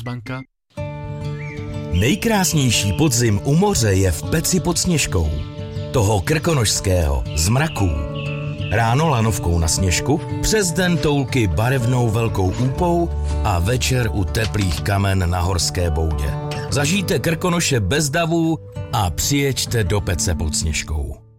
pozvánka. Nejkrásnější podzim u moře je v Peci pod Sněžkou. Toho krkonošského, z mraků. Ráno lanovkou na sněžku, přes den toulky barevnou velkou úpou a večer u teplých kamen na horské boudě. Zažijte Krkonoše bez davů a přijeďte do Pece pod Sněžkou.